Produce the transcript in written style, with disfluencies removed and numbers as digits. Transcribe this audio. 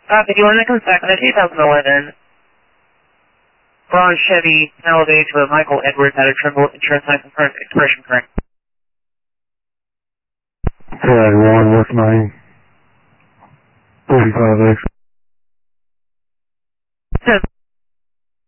If you want to come back on a 2011 Braun Chevy Elevate with Michael Edwards out of Trimble Insurance License Expression correct. Flight 1 with 945X.